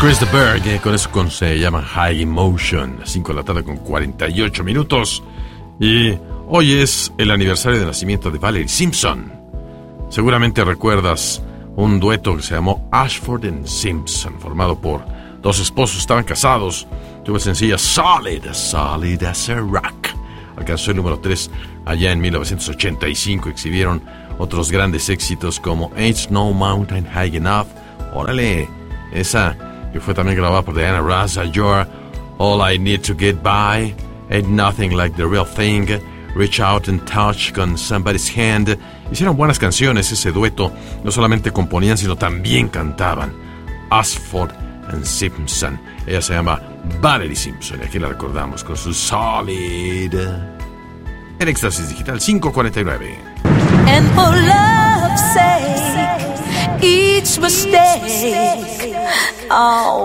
Chris de Berg, con eso se llama High Emotion, 5 de la tarde con 48 minutos. Y hoy es el aniversario de nacimiento de Valerie Simpson. Seguramente recuerdas un dueto que se llamó Ashford and Simpson, formado por dos esposos, estaban casados. Tuvo el sencillo Solid as a Rock. Alcanzó el número 3 allá en 1985. Exhibieron otros grandes éxitos como Ain't No Mountain High Enough. Órale, esa que fue también grabada por Diana Ross, You're All I Need to Get By, Ain't Nothing Like the Real Thing, Reach Out and Touch con Somebody's Hand. Hicieron buenas canciones ese dueto, no solamente componían sino también cantaban. Ashford and Simpson. Ella se llama Valerie Simpson y aquí la recordamos con su Solid. En Éxtasis Digital 549. And for love's sake, each mistake, oh.